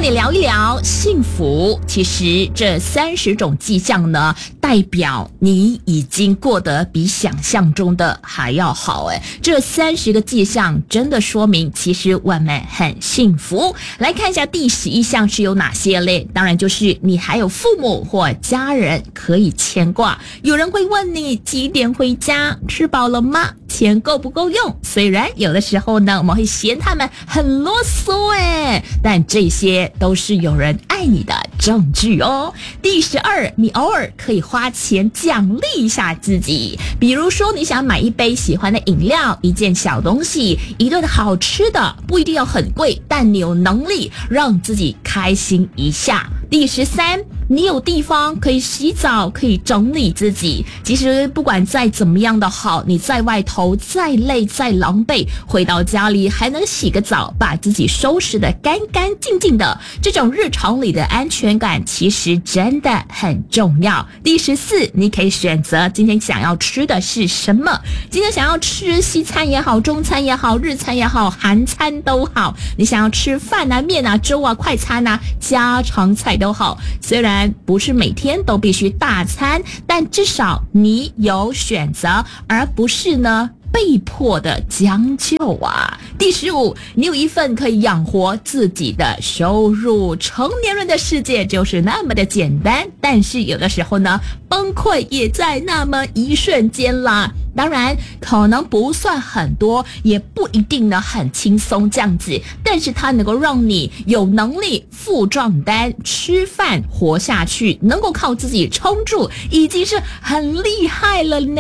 你聊一聊幸福。其实这30种迹象呢，代表你已经过得比想象中的还要好。这30个迹象真的说明其实我们很幸福。来看一下第11项是有哪些嘞？当然就是你还有父母或家人可以牵挂。有人会问你几点回家，吃饱了吗？钱够不够用？虽然有的时候呢，我们会嫌他们很啰嗦但这些都是有人爱你的证据哦。第12，你偶尔可以花钱奖励一下自己，比如说你想买一杯喜欢的饮料，一件小东西，一顿好吃的，不一定要很贵，但你有能力让自己开心一下。第13，你有地方可以洗澡，可以整理自己。其实不管再怎么样的好，你在外头再累再狼狈，回到家里还能洗个澡，把自己收拾得干干净净的，这种日常里的安全感其实真的很重要。第14，你可以选择今天想要吃的是什么。今天想要吃西餐也好，中餐也好，日餐也好，韩餐都好，你想要吃饭啊、面啊、粥啊、快餐啊、家常菜都好，虽然不是每天都必须大餐，但至少你有选择，而不是呢被迫的将就啊。第15，你有一份可以养活自己的收入。成年人的世界就是那么的简单，但是有的时候呢，崩溃也在那么一瞬间啦。当然可能不算很多，也不一定呢很轻松这样子，但是它能够让你有能力付账单、吃饭、活下去，能够靠自己撑住，已经是很厉害了呢。